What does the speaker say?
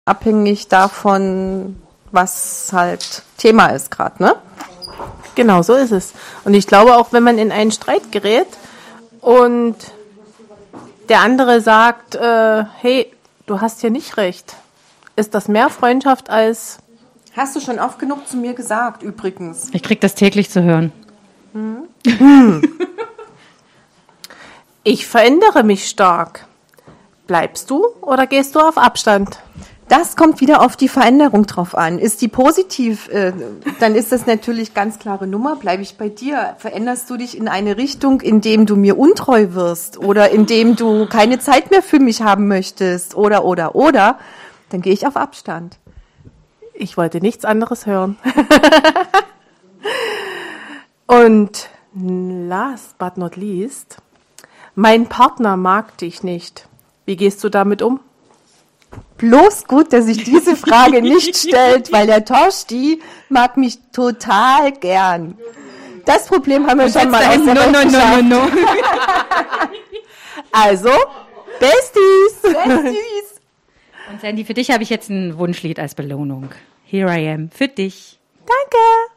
abhängig davon, was halt Thema ist gerade, ne? Genau, so ist es. Und ich glaube auch, wenn man in einen Streit gerät und der andere sagt, hey, du hast hier nicht recht, ist das mehr Freundschaft als... Hast du schon oft genug zu mir gesagt, übrigens. Ich krieg das täglich zu hören. Ich verändere mich stark. Bleibst du oder gehst du auf Abstand? Das kommt wieder auf die Veränderung drauf an. Ist die positiv, dann ist das natürlich ganz klare Nummer. Bleibe ich bei dir? Veränderst du dich in eine Richtung, indem du mir untreu wirst oder indem du keine Zeit mehr für mich haben möchtest oder, dann gehe ich auf Abstand. Ich wollte nichts anderes hören. Und last but not least, mein Partner mag dich nicht. Wie gehst du damit um? Bloß gut, dass sich diese Frage nicht stellt, weil der Torsti mag mich total gern. Das Problem haben wir schon mal ausgeschafft. No. Also, Besties. Und Sandy, für dich habe ich jetzt ein Wunschlied als Belohnung. Here I am, für dich. Danke.